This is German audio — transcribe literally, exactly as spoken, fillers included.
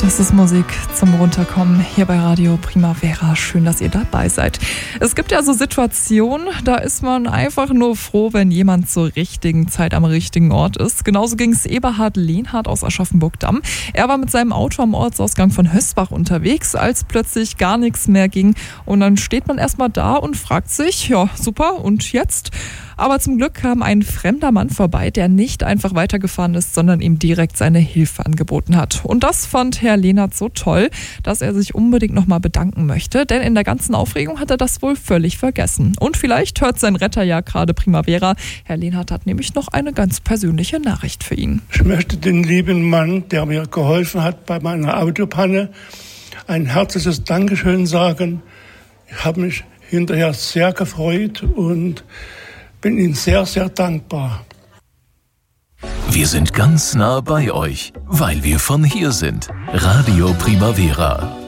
Das ist Musik zum Runterkommen hier bei Radio Primavera. Schön, dass ihr dabei seid. Es gibt ja so Situationen, da ist man einfach nur froh, wenn jemand zur richtigen Zeit am richtigen Ort ist. Genauso ging es Eberhard Lehnhardt aus Aschaffenburg-Damm. Er war mit seinem Auto am Ortsausgang von Hösbach unterwegs, als plötzlich gar nichts mehr ging. Und dann steht man erstmal da und fragt sich, ja super, und jetzt? Aber zum Glück kam ein fremder Mann vorbei, der nicht einfach weitergefahren ist, sondern ihm direkt seine Hilfe angeboten hat. Und das fand Herr Lehnhardt so toll, dass er sich unbedingt nochmal bedanken möchte, denn in der ganzen Aufregung hat er das wohl völlig vergessen. Und vielleicht hört sein Retter ja gerade Primavera. Herr Lehnhardt hat nämlich noch eine ganz persönliche Nachricht für ihn. Ich möchte den lieben Mann, der mir geholfen hat bei meiner Autopanne, ein herzliches Dankeschön sagen. Ich habe mich hinterher sehr gefreut und bin Ihnen sehr, sehr dankbar. Wir sind ganz nah bei euch, weil wir von hier sind. Radio Primavera.